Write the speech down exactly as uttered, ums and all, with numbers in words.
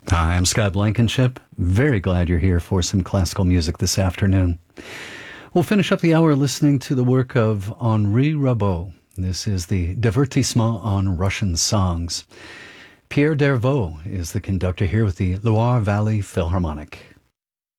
Hi, I'm Scott Blankenship. Very glad you're here for some classical music this afternoon. We'll finish up the hour listening to the work of Henri Rabaud. This is the Divertissement on Russian Songs. Pierre Dervaux is the conductor here with the Loire Valley Philharmonic.